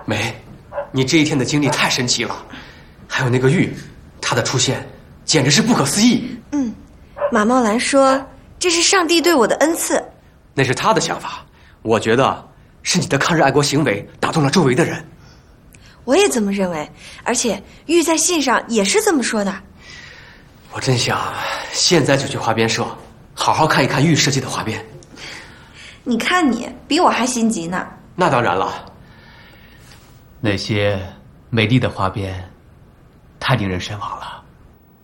梅，你这一天的经历太神奇了，还有那个玉，它的出现简直是不可思议。 马茂兰说这是上帝对我的恩赐。 那是他的想法，我觉得是你的抗日爱国行为打动了周围的人。 我也这么认为，而且玉在信上也是这么说的。 我真想现在就去花边社，好好看一看玉设计的花边。 你看你比我还心急呢。 那当然了， 那些美丽的花边太令人神往了。